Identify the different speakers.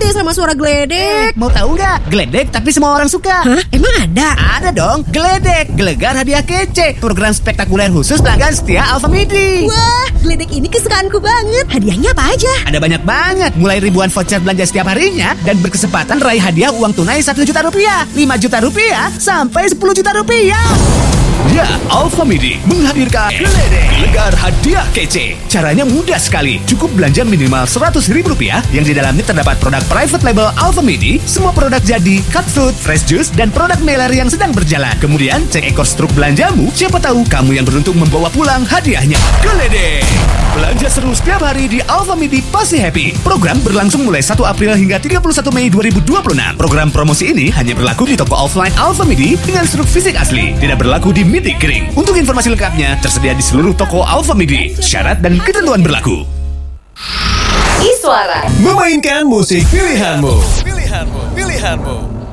Speaker 1: deh sama suara geledek.
Speaker 2: Mau tahu nggak? Geledek tapi semua orang suka.
Speaker 1: Hah? Emang ada?
Speaker 2: Ada dong, Geledek, Gelegar Hadiah Kece, program spektakuler khusus pelanggan setia Alfamidi.
Speaker 1: Wah, geledek ini kesukaanku banget. Hadiahnya apa aja?
Speaker 2: Ada banyak banget, mulai ribuan voucher belanja setiap harinya dan berkesempatan raih hadiah uang tunai 1 juta rupiah, 5 juta rupiah, sampai 10 juta rupiah.
Speaker 3: Ya, Alfamidi menghadirkan Geledek Gelegar Hadiah Kece. Caranya mudah sekali. Cukup belanja minimal Rp100.000 yang di dalamnya terdapat produk private label Alfamidi, semua produk jadi, cut fruit, fresh juice, dan produk meler yang sedang berjalan. Kemudian cek ekor struk belanjamu, siapa tahu kamu yang beruntung membawa pulang hadiahnya. Geledek. Belanja seru setiap hari di Alfamidi pasti happy. Program berlangsung mulai 1 April hingga 31 Mei 2026. Program promosi ini hanya berlaku di toko offline Alfamidi dengan struk fisik asli. Tidak berlaku di Midi Kering. Untuk informasi lengkapnya tersedia di seluruh toko Alfamidi. Syarat dan ketentuan berlaku.
Speaker 4: Iswara
Speaker 5: Memainkan musik pilihanmu.
Speaker 6: Pilihanmu.